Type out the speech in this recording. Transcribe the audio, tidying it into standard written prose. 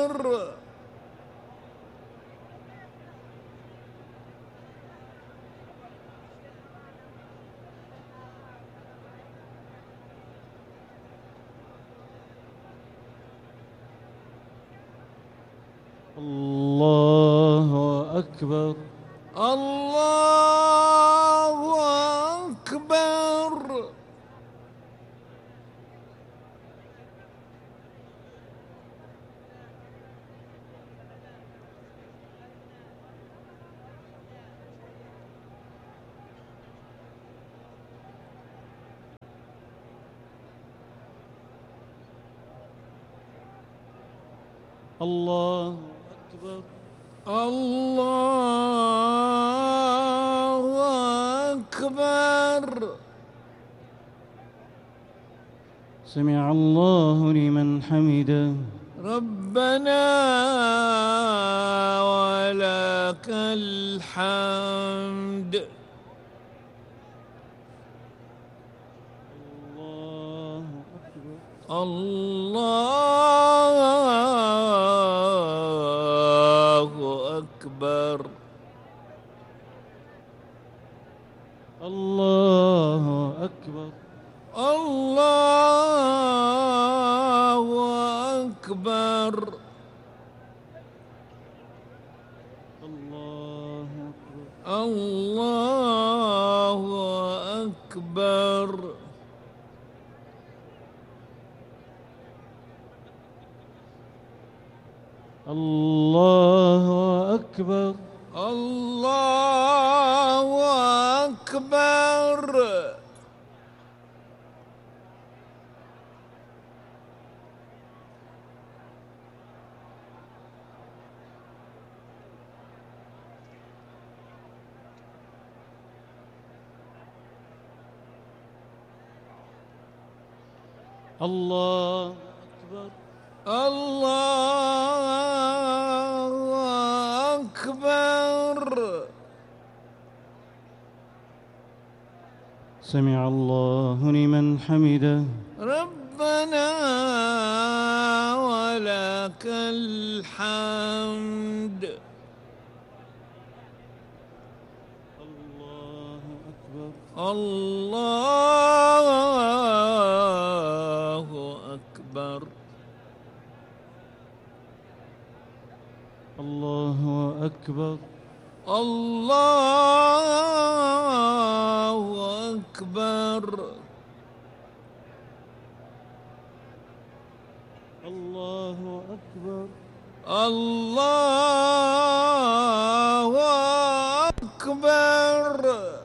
أكبر. الله أكبر. الله أكبر. الله أكبر. الله أكبر. سمع الله لمن حمده. ربنا ولك الحمد. الله أكبر. الله أكبر. الله أكبر. الله أكبر. الله أكبر. الله أكبر. الله أكبر. الله أكبر. الله أكبر. الله أكبر. سمع الله لمن حمده. ربنا ولك الحمد. الله أكبر. الله أكبر. الله أكبر. الله أكبر. الله أكبر. الله أكبر.